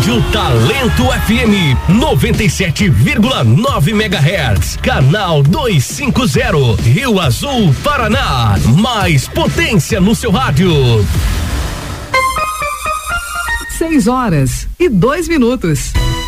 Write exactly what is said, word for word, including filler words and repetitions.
Rádio Talento F M noventa e sete vírgula nove megahertz, canal duzentos e cinquenta, Rio Azul, Paraná. Mais potência no seu rádio. Seis horas e dois minutos.